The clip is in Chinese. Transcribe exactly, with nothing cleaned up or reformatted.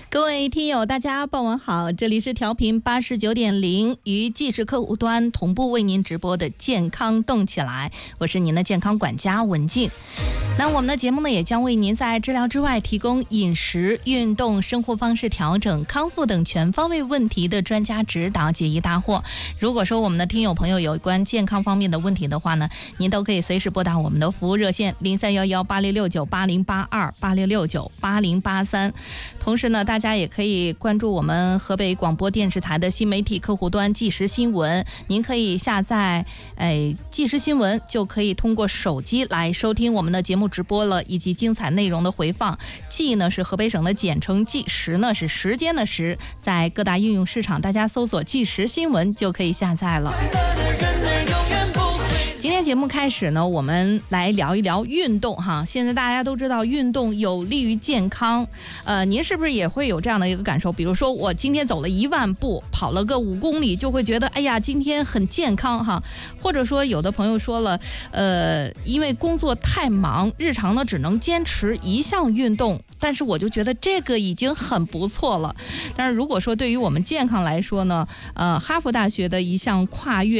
各位听友大家傍晚好，这里是调频八十九点零与即时客户端同步为您直播的健康动起来，我是您的健康管家文静。那我们的节目呢，也将为您在治疗之外提供饮食、运动、生活方式调整、康复等全方位问题的专家指导，解疑大惑。如果说我们的听友朋友有关健康方面的问题的话呢，您都可以随时拨打我们的服务热线零三幺幺八六六九八零八二八六六九八零八三。同时呢，大家也可以关注我们河北广播电视台的新媒体客户端即时新闻，您可以下载哎即时新闻，就可以通过手机来收听我们的节目直播了，以及精彩内容的回放。即呢是河北省的简称，即时呢是时间的时，在各大应用市场大家搜索即时新闻就可以下载了。今天节目开始呢，我们来聊一聊运动哈。现在大家都知道运动有利于健康，呃，您是不是也会有这样的一个感受？比如说我今天走了一万步，跑了个五公里，就会觉得哎呀，今天很健康哈。或者说有的朋友说了，呃，因为工作太忙，日常呢只能坚持一项运动，但是我就觉得这个已经很不错了。但是如果说对于我们健康来说呢，呃，哈佛大学的一项跨越